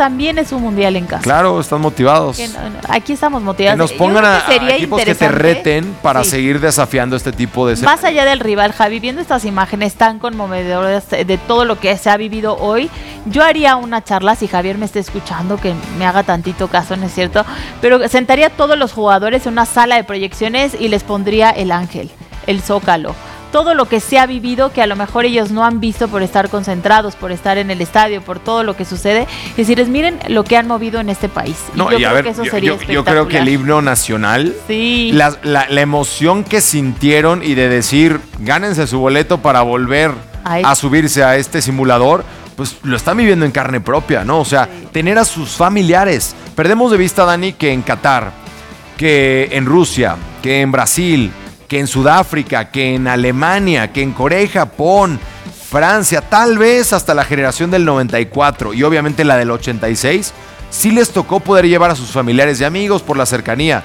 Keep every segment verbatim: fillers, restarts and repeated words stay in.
también es un mundial en casa. Claro, están motivados. Que no, no, aquí estamos motivados. Que nos pongan a, que a equipos que te reten para sí. seguir desafiando este tipo de... Más allá del rival, Javi, viendo estas imágenes tan conmovedoras de todo lo que se ha vivido hoy, yo haría una charla, si Javier me está escuchando, que me haga tantito caso, ¿no es cierto? Pero sentaría a todos los jugadores en una sala de proyecciones y les pondría el Ángel, el Zócalo, todo lo que se ha vivido, que a lo mejor ellos no han visto por estar concentrados, por estar en el estadio, por todo lo que sucede, y decirles, miren lo que han movido en este país. Y no, yo y a creo ver, que eso yo, sería yo, yo creo que el himno nacional, sí. la, la, la emoción que sintieron y de decir, gánense su boleto para volver Ay. a subirse a este simulador, pues lo están viviendo en carne propia, ¿no? O sea, sí. tener a sus familiares. Perdemos de vista, Dani, que en Qatar, que en Rusia, que en Brasil, que en Sudáfrica, que en Alemania, que en Corea y Japón, Francia, tal vez hasta la generación del noventa y cuatro y obviamente la del ochenta y seis, sí les tocó poder llevar a sus familiares y amigos por la cercanía.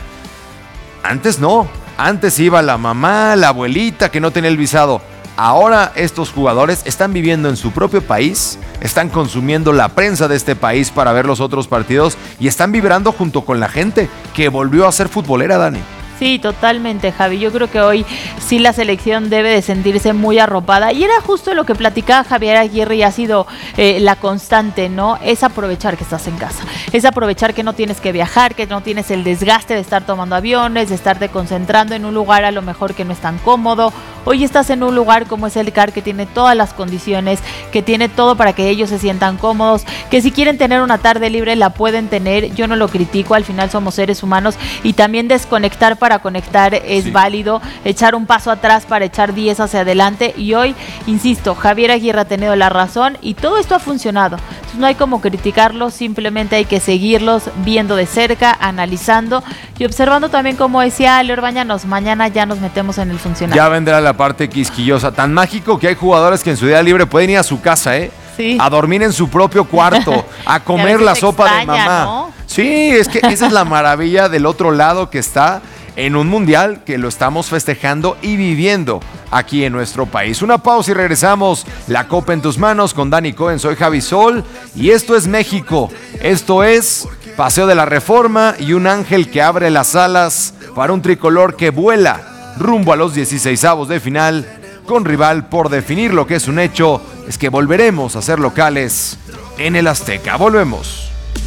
Antes no, antes iba la mamá, la abuelita que no tenía el visado. Ahora estos jugadores están viviendo en su propio país, están consumiendo la prensa de este país para ver los otros partidos y están vibrando junto con la gente que volvió a ser futbolera, Dani. Sí, totalmente, Javi. Yo creo que hoy sí la selección debe de sentirse muy arropada. Y era justo lo que platicaba Javier Aguirre y ha sido eh, la constante, ¿no? Es aprovechar que estás en casa. Es aprovechar que no tienes que viajar, que no tienes el desgaste de estar tomando aviones, de estarte concentrando en un lugar a lo mejor que no es tan cómodo. Hoy estás en un lugar como es el C A R, que tiene todas las condiciones, que tiene todo para que ellos se sientan cómodos, que si quieren tener una tarde libre la pueden tener. Yo no lo critico, al final somos seres humanos y también desconectar para conectar es sí. válido, echar un paso atrás para echar diez hacia adelante y hoy, insisto, Javier Aguirre ha tenido la razón y todo esto ha funcionado. Entonces no hay como criticarlos, simplemente hay que seguirlos viendo de cerca, analizando y observando también, como decía Leo Bañanos, mañana ya nos metemos en el funcional. Ya vendrá la parte quisquillosa, tan mágico que hay jugadores que en su día libre pueden ir a su casa, ¿eh? Sí. A dormir en su propio cuarto, a comer la sopa extraña, de mamá. ¿No? Sí, es que esa es la maravilla del otro lado que está en un mundial que lo estamos festejando y viviendo aquí en nuestro país. Una pausa y regresamos. La Copa en tus manos con Dani Cohen. Soy Javi Sol y esto es México. Esto es Paseo de la Reforma y un ángel que abre las alas para un tricolor que vuela rumbo a los dieciseisavos de final con rival por definir. Lo que es un hecho es que volveremos a ser locales en el Azteca. Volvemos.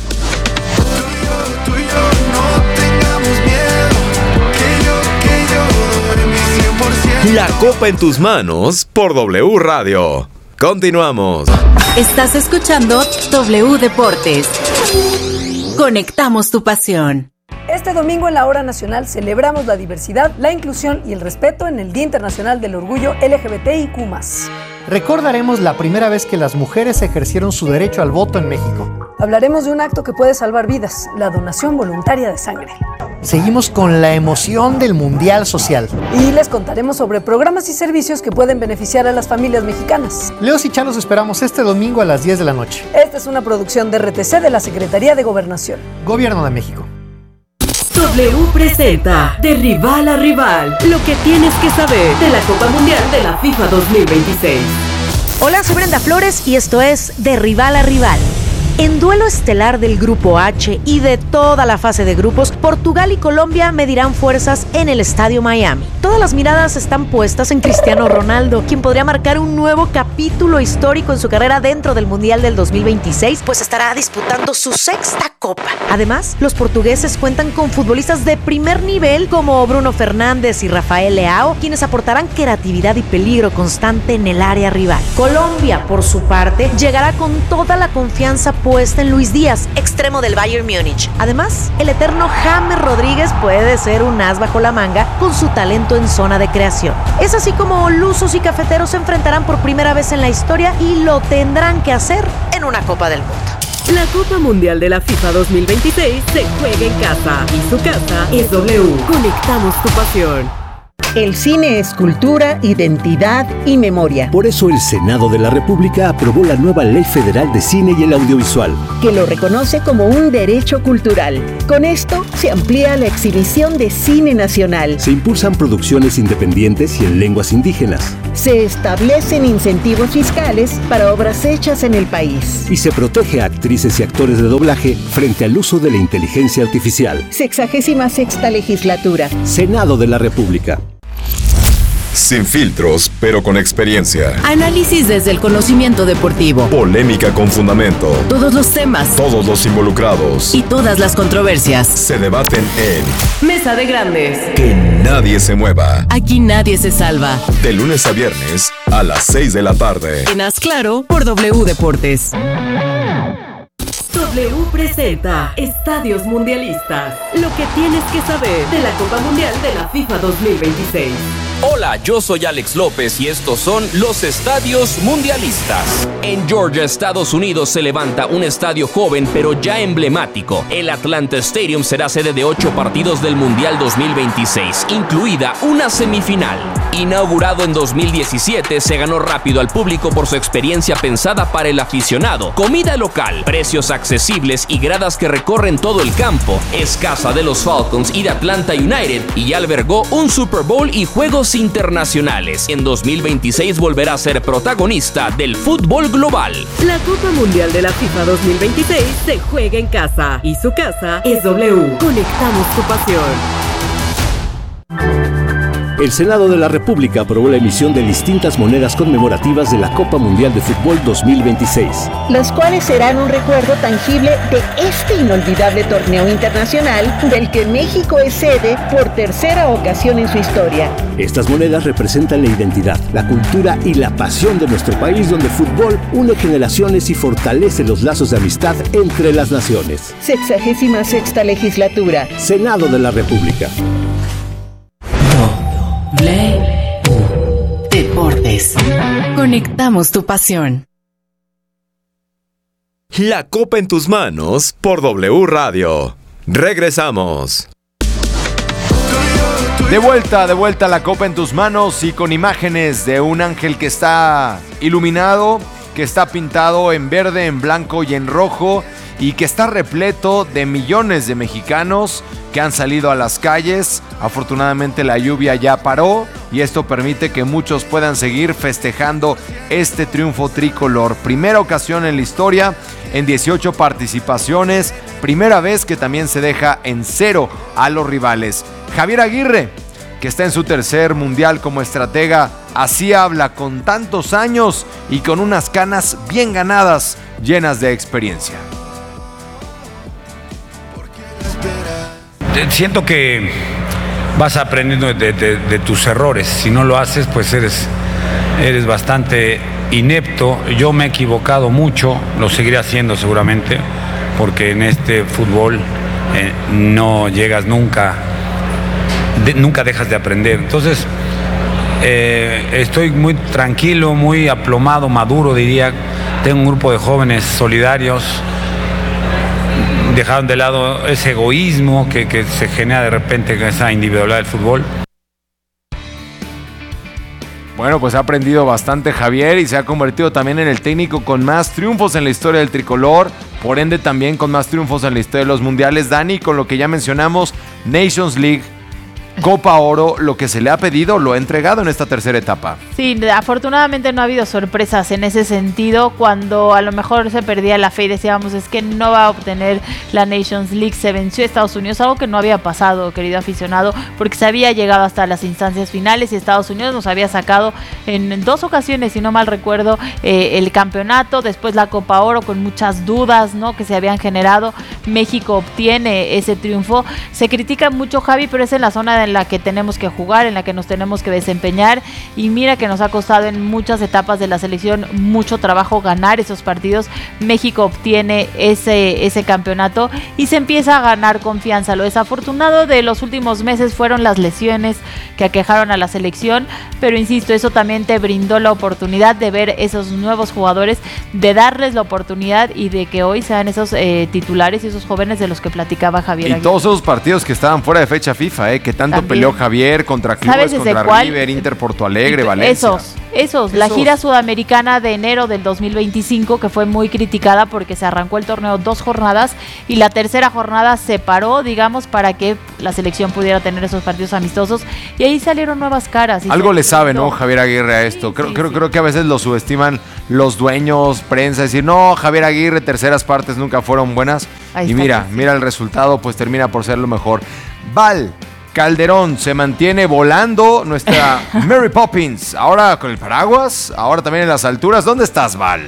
La Copa en tus manos por W Radio. Continuamos. Estás escuchando W Deportes. Conectamos tu pasión. Este domingo en la Hora Nacional celebramos la diversidad, la inclusión y el respeto en el Día Internacional del Orgullo L G B T I Q más. Recordaremos la primera vez que las mujeres ejercieron su derecho al voto en México. Hablaremos de un acto que puede salvar vidas, la donación voluntaria de sangre. Seguimos con la emoción del Mundial Social. Y les contaremos sobre programas y servicios que pueden beneficiar a las familias mexicanas. Leos y Chá los esperamos este domingo a las diez de la noche. Esta es una producción de R T C de la Secretaría de Gobernación. Gobierno de México. W presenta De Rival a Rival, lo que tienes que saber de la Copa Mundial de la FIFA dos mil veintiséis. Hola, soy Brenda Flores y esto es De Rival a Rival. En duelo estelar del Grupo H y de toda la fase de grupos, Portugal y Colombia medirán fuerzas en el Estadio Miami. Todas las miradas están puestas en Cristiano Ronaldo, quien podría marcar un nuevo capítulo histórico en su carrera dentro del Mundial del dos mil veintiséis, pues estará disputando su sexta Copa. Además, los portugueses cuentan con futbolistas de primer nivel como Bruno Fernández y Rafael Leao, quienes aportarán creatividad y peligro constante en el área rival. Colombia, por su parte, llegará con toda la confianza puesta en Luis Díaz, extremo del Bayern Múnich. Además, el eterno James Rodríguez puede ser un as bajo la manga con su talento en zona de creación. Es así como lusos y cafeteros se enfrentarán por primera vez en la historia y lo tendrán que hacer en una Copa del Mundo. La Copa Mundial de la FIFA dos mil veintiséis se juega en casa y su casa es W. Conectamos tu pasión. El cine es cultura, identidad y memoria. Por eso el Senado de la República aprobó la nueva Ley Federal de Cine y el Audiovisual, que lo reconoce como un derecho cultural. Con esto se amplía la exhibición de cine nacional. Se impulsan producciones independientes y en lenguas indígenas. Se establecen incentivos fiscales para obras hechas en el país. Y se protege a actrices y actores de doblaje frente al uso de la inteligencia artificial. Sexagésima sexta legislatura. Senado de la República. Sin filtros, pero con experiencia. Análisis desde el conocimiento deportivo. Polémica con fundamento. Todos los temas. Todos los involucrados. Y todas las controversias. Se debaten en Mesa de Grandes. Que nadie se mueva. Aquí nadie se salva. De lunes a viernes a las seis de la tarde. En Haz Claro por W Deportes. W presenta Estadios Mundialistas. Lo que tienes que saber de la Copa Mundial de la FIFA dos mil veintiséis. Hola, yo soy Alex López y estos son los Estadios Mundialistas. En Georgia, Estados Unidos, se levanta un estadio joven pero ya emblemático. El Atlanta Stadium será sede de ocho partidos del Mundial dos mil veintiséis, incluida una semifinal. Inaugurado en dos mil diecisiete, se ganó rápido al público por su experiencia pensada para el aficionado. Comida local, precios accesibles y gradas que recorren todo el campo. Es casa de los Falcons y de Atlanta United y ya albergó un Super Bowl y juegos internacionales. En dos mil veintiséis volverá a ser protagonista del fútbol global. La Copa Mundial de la FIFA dos mil veintiséis se juega en casa y su casa es W. Conectamos tu pasión. El Senado de la República aprobó la emisión de distintas monedas conmemorativas de la Copa Mundial de Fútbol dos mil veintiséis. Las cuales serán un recuerdo tangible de este inolvidable torneo internacional del que México es sede por tercera ocasión en su historia. Estas monedas representan la identidad, la cultura y la pasión de nuestro país, donde el fútbol une generaciones y fortalece los lazos de amistad entre las naciones. Sexagésima sexta legislatura. Senado de la República. W Deportes. Conectamos tu pasión. La Copa en tus manos por W Radio. Regresamos. De vuelta, de vuelta la Copa en tus manos y con imágenes de un ángel que está iluminado, que está pintado en verde, en blanco y en rojo y que está repleto de millones de mexicanos que han salido a las calles. Afortunadamente la lluvia ya paró y esto permite que muchos puedan seguir festejando este triunfo tricolor. Primera ocasión en la historia, en dieciocho participaciones, primera vez que también se deja en cero a los rivales. Javier Aguirre, que está en su tercer mundial como estratega, así habla con tantos años y con unas canas bien ganadas, llenas de experiencia. Siento que vas aprendiendo de, de, de tus errores. Si no lo haces, pues eres, eres bastante inepto. Yo me he equivocado mucho, lo seguiré haciendo seguramente, porque en este fútbol eh, no llegas nunca, de, nunca dejas de aprender. Entonces, eh, estoy muy tranquilo, muy aplomado, maduro, diría. Tengo un grupo de jóvenes solidarios. Dejaron de lado ese egoísmo que, que se genera de repente con esa individualidad del fútbol. Bueno, pues ha aprendido bastante Javier y se ha convertido también en el técnico con más triunfos en la historia del tricolor, por ende también con más triunfos en la historia de los mundiales. Dani, con lo que ya mencionamos, Nations League, Copa Oro, lo que se le ha pedido lo ha entregado en esta tercera etapa. Sí, afortunadamente no ha habido sorpresas en ese sentido. Cuando a lo mejor se perdía la fe y decíamos es que no va a obtener la Nations League, se venció a Estados Unidos, algo que no había pasado, querido aficionado, porque se había llegado hasta las instancias finales y Estados Unidos nos había sacado en dos ocasiones, si no mal recuerdo, eh, el campeonato, después la Copa Oro con muchas dudas, ¿no?, que se habían generado. México obtiene ese triunfo. Se critica mucho, Javi, pero es en la zona de en la que tenemos que jugar, en la que nos tenemos que desempeñar y mira que nos ha costado en muchas etapas de la selección mucho trabajo ganar esos partidos. México obtiene ese, ese campeonato y se empieza a ganar confianza. Lo desafortunado de los últimos meses fueron las lesiones que aquejaron a la selección, pero insisto, eso también te brindó la oportunidad de ver esos nuevos jugadores, de darles la oportunidad y de que hoy sean esos eh, titulares y esos jóvenes de los que platicaba Javier y Aguirre. Todos esos partidos que estaban fuera de fecha FIFA, eh, que tanto momento también. peleó Javier contra clubes, contra cuál? River, Inter, Porto Alegre, Valencia. Esos, esos, la gira sudamericana de enero del dos mil veinticinco, que fue muy criticada porque se arrancó el torneo dos jornadas y la tercera jornada se paró, digamos, para que la selección pudiera tener esos partidos amistosos y ahí salieron nuevas caras. Y Algo le sabe, ¿no, Javier Aguirre, a esto? Sí, creo, sí, creo, sí. creo que a veces lo subestiman los dueños, prensa, decir, no, Javier Aguirre, terceras partes nunca fueron buenas. Ahí y está, mira, sí. mira el resultado, pues termina por ser lo mejor. Val Calderón se mantiene volando, nuestra Mary Poppins, ahora con el paraguas, ahora también en las alturas. ¿Dónde estás, Val?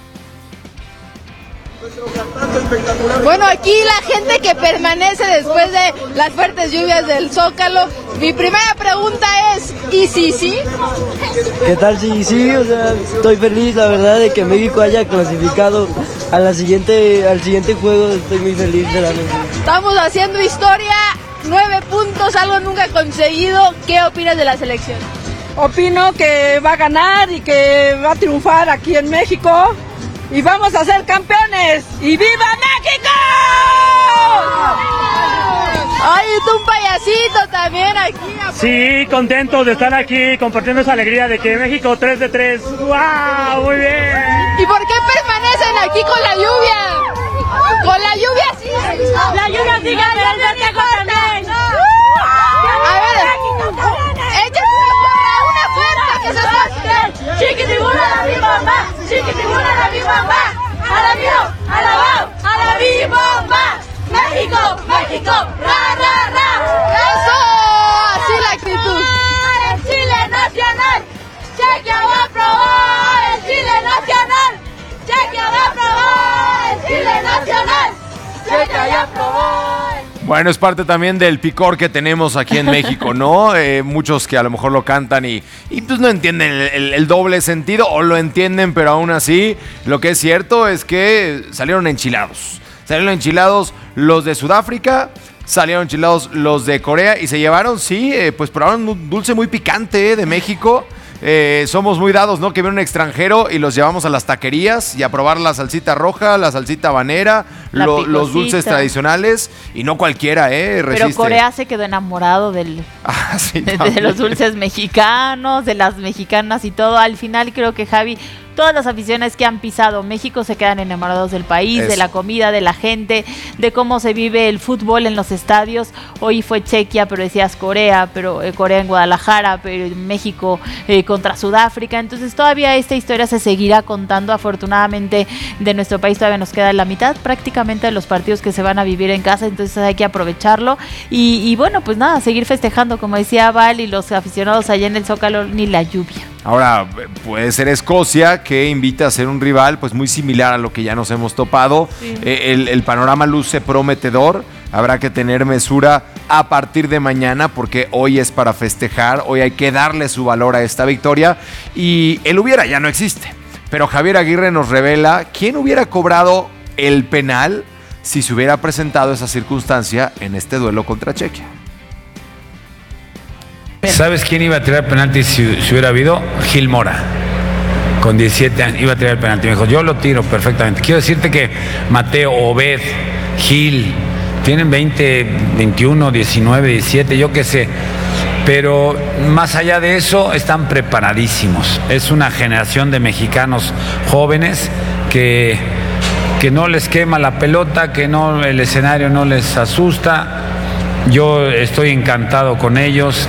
Bueno, aquí la gente que permanece después de las fuertes lluvias del Zócalo. Mi primera pregunta es, ¿y si sí? ¿Qué tal si sí? O sea, estoy feliz, la verdad, de que México haya clasificado a la siguiente, al siguiente juego. Estoy muy feliz de la verdad. Estamos haciendo historia, nueve puntos, algo nunca conseguido. ¿Qué opinas de la selección? Opino que va a ganar y que va a triunfar aquí en México. Y vamos a ser campeones. ¡Y viva México! Ay, tú un payasito también aquí. Sí, contentos de estar aquí compartiendo esa alegría de que México tres de tres. ¡Wow! Muy bien. ¿Y por qué permanecen aquí con la lluvia? Con la lluvia sí. La lluvia sí gana, el México también. A ver, échate una fuerza, una fuerza que se escuche. Chiquitibuna la mi mamá, chiquitibuna la mi mamá. A la mío, a la va, a la mi mamá. México, México, ra, ra, ra. Eso, así la actitud. El Chile nacional, Chequia va a probar. El Chile nacional, Chequia va a probar. El Chile nacional, Chequia ya probó. Bueno, es parte también del picor que tenemos aquí en México, ¿no? Eh, muchos que a lo mejor lo cantan y, y pues no entienden el, el, el doble sentido, o lo entienden, pero aún así, lo que es cierto es que salieron enchilados. Salieron enchilados los de Sudáfrica, salieron enchilados los de Corea y se llevaron, sí, eh, pues probaron un dulce muy picante eh, de México. Eh, somos muy dados, ¿no? Que viene un extranjero y los llevamos a las taquerías y a probar la salsita roja, la salsita habanera, lo, los dulces tradicionales y no cualquiera, ¿eh? Resiste. Pero Corea se quedó enamorado del, ah, sí, de, de los dulces mexicanos, de las mexicanas y todo. Al final creo que Javi, todas las aficiones que han pisado México se quedan enamorados del país, Eso. de la comida, de la gente, de cómo se vive el fútbol en los estadios. Hoy fue Chequia, pero decías Corea, pero eh, Corea en Guadalajara, pero en México eh, contra Sudáfrica. Entonces todavía esta historia se seguirá contando. Afortunadamente de nuestro país todavía nos queda la mitad prácticamente de los partidos que se van a vivir en casa, entonces hay que aprovecharlo. Y, y bueno, pues nada, seguir festejando, como decía Val y los aficionados allá en el Zócalo, ni la lluvia. Ahora, puede ser Escocia, que invita a ser un rival pues muy similar a lo que ya nos hemos topado. Sí. Eh, el, el panorama luce prometedor. Habrá que tener mesura a partir de mañana porque hoy es para festejar. Hoy hay que darle su valor a esta victoria. Y el hubiera ya no existe. Pero Javier Aguirre nos revela quién hubiera cobrado el penal si se hubiera presentado esa circunstancia en este duelo contra Chequia. ¿Sabes quién iba a tirar penalti si, si hubiera habido? Gil Mora. Con diecisiete años iba a tirar el penalti. Me dijo, yo lo tiro perfectamente. Quiero decirte que Mateo, Obed, Gil, tienen veinte, veintiuno, diecinueve, diecisiete, yo qué sé. Pero más allá de eso, están preparadísimos. Es una generación de mexicanos jóvenes que, que no les quema la pelota, que no, el escenario no les asusta. Yo estoy encantado con ellos.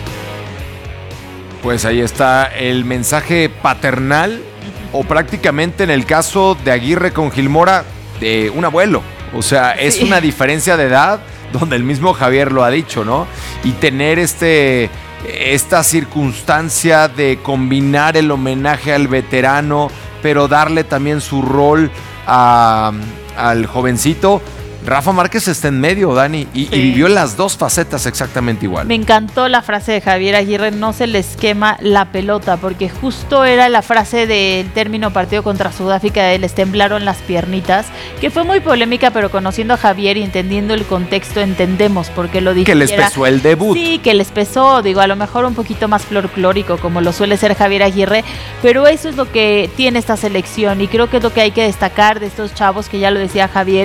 Pues ahí está el mensaje paternal, o prácticamente en el caso de Aguirre con Gil Mora, de un abuelo. O sea, es sí. una diferencia de edad donde el mismo Javier lo ha dicho, ¿no? Y tener este, esta circunstancia de combinar el homenaje al veterano, pero darle también su rol a, al jovencito. Rafa Márquez está en medio, Dani, y, sí. y vivió las dos facetas exactamente igual. Me encantó la frase de Javier Aguirre, no se les quema la pelota, porque justo era la frase del término partido contra Sudáfrica de les temblaron las piernitas, que fue muy polémica, pero conociendo a Javier y entendiendo el contexto, entendemos por qué lo dije. Que les pesó el debut. Sí, que les pesó, digo, a lo mejor un poquito más folclórico, como lo suele ser Javier Aguirre, pero eso es lo que tiene esta selección, y creo que es lo que hay que destacar de estos chavos, que ya lo decía Javier,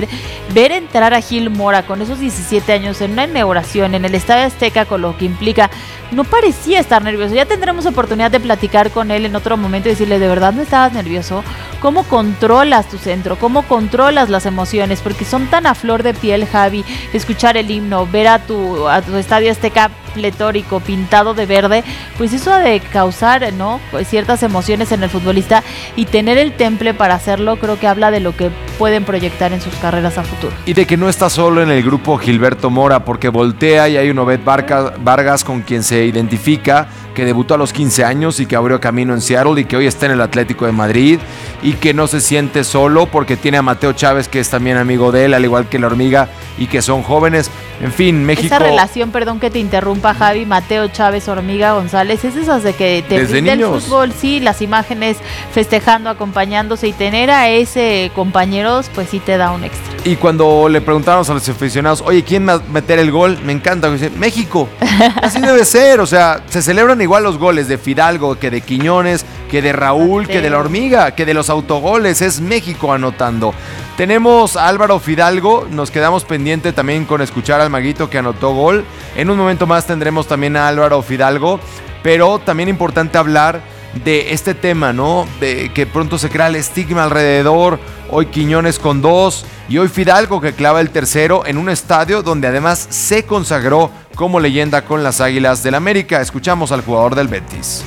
ver entrar a Gil Mora con esos diecisiete años en una inauguración en el Estadio Azteca, con lo que implica, no parecía estar nervioso. Ya tendremos oportunidad de platicar con él en otro momento y decirle, ¿de verdad no estabas nervioso? ¿Cómo controlas tu centro? ¿Cómo controlas las emociones? Porque son tan a flor de piel, Javi, escuchar el himno, ver a tu, a tu Estadio Azteca pletórico, pintado de verde, pues eso ha de causar, ¿no?, pues ciertas emociones en el futbolista, y tener el temple para hacerlo creo que habla de lo que pueden proyectar en sus carreras a futuro. Y de que no está solo en el grupo Gilberto Mora, porque voltea y hay un Obed Vargas con quien se identifica, que debutó a los quince años y que abrió camino en Seattle y que hoy está en el Atlético de Madrid, y que no se siente solo porque tiene a Mateo Chávez, que es también amigo de él, al igual que la Hormiga, y que son jóvenes. En fin, México... Esa relación, perdón que te interrumpa, Javi, Mateo Chávez, Hormiga González, es esas de que te brinda el fútbol, sí, las imágenes festejando, acompañándose, y tener a ese compañeros, pues sí te da un extra. Y cuando le preguntamos a los aficionados, oye, ¿quién va a meter el gol? Me encanta, dice, México. Así debe ser, o sea, se celebran igual los goles de Fidalgo, que de Quiñones, que de Raúl, Mateo, que de la Hormiga, que de los autogoles, es México anotando. Tenemos a Álvaro Fidalgo, nos quedamos pendiente también con escuchar al Maguito que anotó gol. En un momento más tendremos también a Álvaro Fidalgo, pero también importante hablar de este tema, ¿no? De que pronto se crea el estigma alrededor. Hoy Quiñones con dos y hoy Fidalgo que clava el tercero en un estadio donde además se consagró como leyenda con las Águilas del América. Escuchamos al jugador del Betis.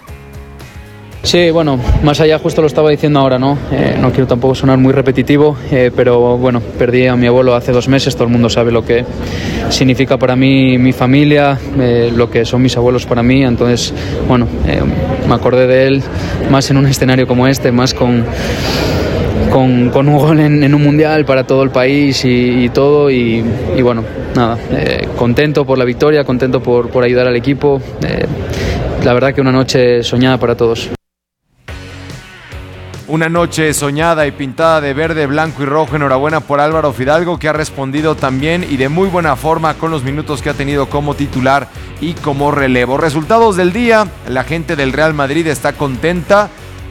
Sí, bueno, más allá, justo lo estaba diciendo ahora, ¿no? Eh, no quiero tampoco sonar muy repetitivo, eh, pero bueno, perdí a mi abuelo hace dos meses, todo el mundo sabe lo que significa para mí mi familia, eh, lo que son mis abuelos para mí, entonces, bueno, eh, me acordé de él más en un escenario como este, más con... Con, con un gol en, en un mundial para todo el país y, y todo y, y bueno, nada, eh, contento por la victoria, contento por, por ayudar al equipo, eh, la verdad que una noche soñada para todos. Una noche soñada y pintada de verde, blanco y rojo. Enhorabuena por Álvaro Fidalgo, que ha respondido también y de muy buena forma con los minutos que ha tenido como titular y como relevo. Resultados del día, la gente del Real Madrid está contenta.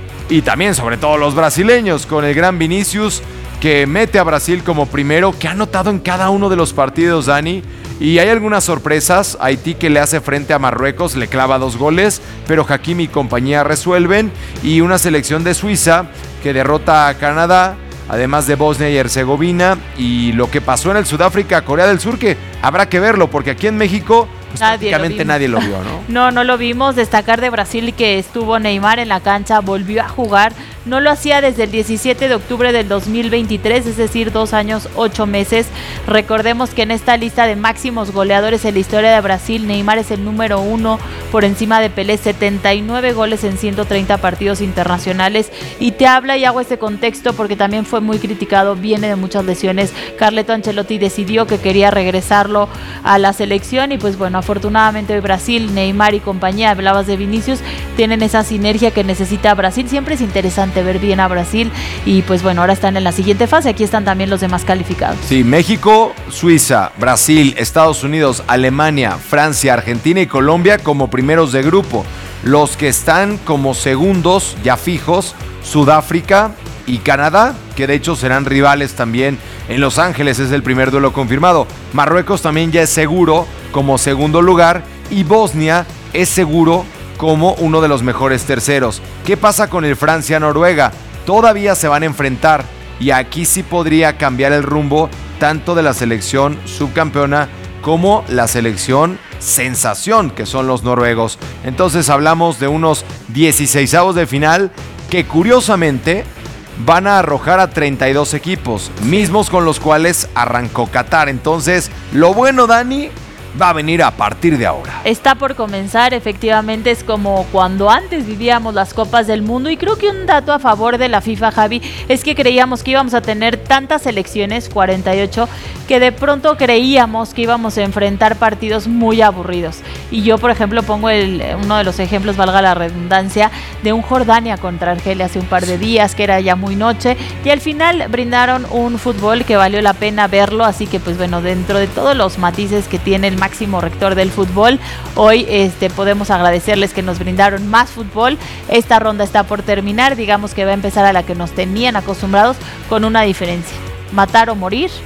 Y también, sobre todo, los brasileños, con el gran Vinicius, que mete a Brasil como primero, que ha anotado en cada uno de los partidos, Dani. Y hay algunas sorpresas. Haití, que le hace frente a Marruecos, le clava dos goles, pero Hakimi y compañía resuelven. Y una selección de Suiza, que derrota a Canadá, además de Bosnia y Herzegovina. Y lo que pasó en el Sudáfrica, Corea del Sur, que habrá que verlo, porque aquí en México... Pues nadie prácticamente nadie lo vio, ¿no? No, no lo vimos. Destacar de Brasil que estuvo Neymar en la cancha, volvió a jugar. No lo hacía desde el diecisiete de octubre del dos mil veintitrés, es decir, dos años, ocho meses. Recordemos que en esta lista de máximos goleadores en la historia de Brasil, Neymar es el número uno por encima de Pelé, setenta y nueve goles en ciento treinta partidos internacionales. Y te habla, y hago este contexto porque también fue muy criticado, viene de muchas lesiones. Carleto Ancelotti decidió que quería regresarlo a la selección y pues bueno, afortunadamente hoy Brasil, Neymar y compañía, hablabas de Vinicius, tienen esa sinergia que necesita Brasil. Siempre es interesante ver bien a Brasil y pues bueno, ahora están en la siguiente fase. Aquí están también los demás calificados. Sí, México, Suiza, Brasil, Estados Unidos, Alemania, Francia, Argentina y Colombia como primeros de grupo. Los que están como segundos ya fijos, Sudáfrica y Canadá, que de hecho serán rivales también en Los Ángeles, es el primer duelo confirmado. Marruecos también ya es seguro como segundo lugar y Bosnia es seguro como uno de los mejores terceros. ¿Qué pasa con el Francia-Noruega? Todavía se van a enfrentar y aquí sí podría cambiar el rumbo tanto de la selección subcampeona como la selección sensación, que son los noruegos. Entonces hablamos de unos dieciseisavos de final que curiosamente van a arrojar a treinta y dos equipos, mismos con los cuales arrancó Qatar. Entonces, lo bueno, Dani, va a venir a partir de ahora. Está por comenzar, efectivamente, es como cuando antes vivíamos las Copas del Mundo, y creo que un dato a favor de la FIFA, Javi, es que creíamos que íbamos a tener tantas selecciones, cuarenta y ocho, que de pronto creíamos que íbamos a enfrentar partidos muy aburridos. Y yo, por ejemplo, pongo el, uno de los ejemplos, valga la redundancia, de un Jordania contra Argelia hace un par de días, que era ya muy noche, y al final brindaron un fútbol que valió la pena verlo. Así que, pues bueno, dentro de todos los matices que tiene el máximo rector del fútbol, hoy este, podemos agradecerles que nos brindaron más fútbol. Esta ronda está por terminar, digamos que va a empezar a la que nos tenían acostumbrados, con una diferencia: matar o morir,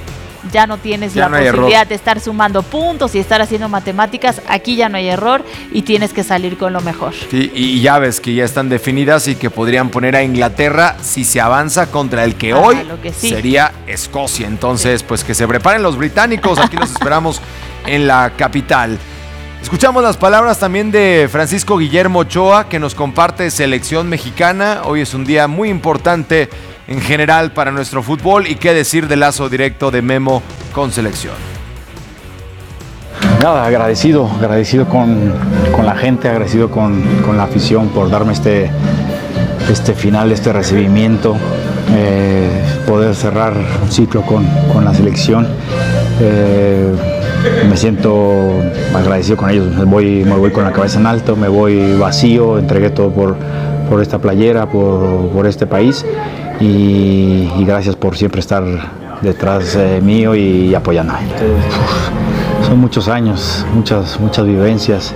ya no tienes ya la no posibilidad de estar sumando puntos y estar haciendo matemáticas. Aquí ya no hay error y tienes que salir con lo mejor. Sí, y ya ves que ya están definidas y que podrían poner a Inglaterra si se avanza contra el que ah, hoy que sí. sería Escocia. Entonces, sí. pues que se preparen los británicos. Aquí los esperamos en la capital. Escuchamos las palabras también de Francisco Guillermo Ochoa, que nos comparte selección mexicana. Hoy es un día muy importante en general para nuestro fútbol, y qué decir del lazo directo de Memo con selección. Nada, agradecido, agradecido con, con la gente, agradecido con, con la afición por darme este, este final, este recibimiento, eh, poder cerrar un ciclo con, con la selección. Eh, me siento agradecido con ellos, me voy, me voy con la cabeza en alto, me voy vacío, entregué todo por, por esta playera, por, por este país, y, y gracias por siempre estar detrás eh, mío y, y apoyándome. Uf, son muchos años, muchas, muchas vivencias.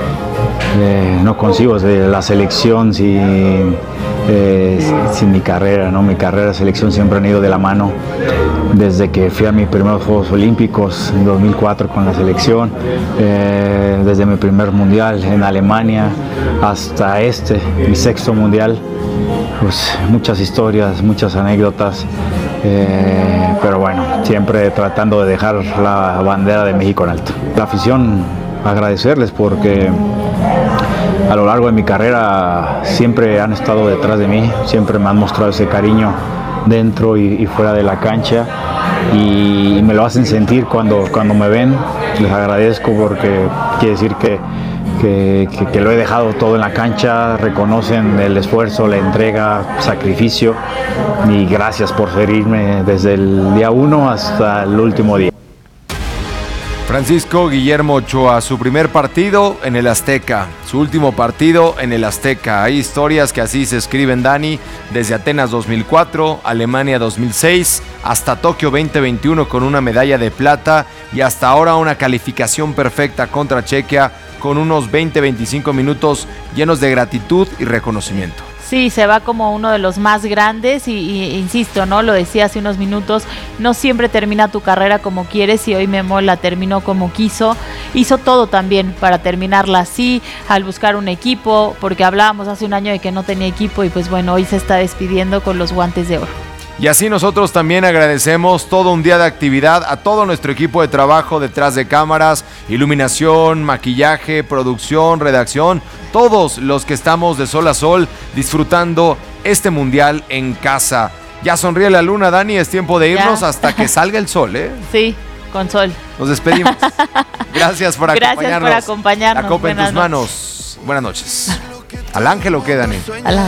Eh, no consigo de la selección sin, eh, sin mi carrera, ¿no? Mi carrera y selección siempre han ido de la mano. Desde que fui a mis primeros Juegos Olímpicos en dos mil cuatro con la selección, eh, desde mi primer mundial en Alemania hasta este, mi sexto mundial, pues muchas historias, muchas anécdotas, eh, pero bueno, siempre tratando de dejar la bandera de México en alto. La afición, agradecerles porque a lo largo de mi carrera siempre han estado detrás de mí, siempre me han mostrado ese cariño dentro y, y fuera de la cancha, y me lo hacen sentir cuando, cuando me ven. Les agradezco porque quiere decir que, que, que, que lo he dejado todo en la cancha, reconocen el esfuerzo, la entrega, sacrificio, y gracias por seguirme desde el día uno hasta el último día. Francisco Guillermo Ochoa, su primer partido en el Azteca, su último partido en el Azteca. Hay historias que así se escriben, Dani, desde Atenas dos mil cuatro, Alemania dos mil seis, hasta Tokio veinte veintiuno con una medalla de plata, y hasta ahora una calificación perfecta contra Chequia con unos veinte veinticinco minutos llenos de gratitud y reconocimiento. Sí, se va como uno de los más grandes y, y insisto, ¿no? Lo decía hace unos minutos, no siempre termina tu carrera como quieres, y hoy Memo la terminó como quiso. Hizo todo también para terminarla así, al buscar un equipo, porque hablábamos hace un año de que no tenía equipo, y pues bueno, hoy se está despidiendo con los guantes de oro. Y así nosotros también agradecemos todo un día de actividad a todo nuestro equipo de trabajo detrás de cámaras, iluminación, maquillaje, producción, redacción, todos los que estamos de sol a sol disfrutando este mundial en casa. Ya sonríe la luna, Dani, es tiempo de irnos ya. Hasta que salga el sol, ¿eh? Sí, con sol. Nos despedimos. Gracias por Gracias acompañarnos. por acompañarnos. La copa en tus Buenas manos. Noches. Buenas noches. ¿Al ángel o qué, Dani? Al ángel.